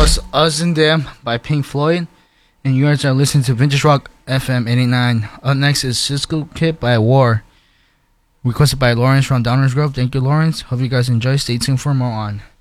was Us and Them by Pink Floyd. And you guys are listening to Vintage Rock FM 89. Up next is Cisco Kid by War. Requested by Lawrence from Downers Grove. Thank you, Lawrence. Hope you guys enjoy. Stay tuned for more on.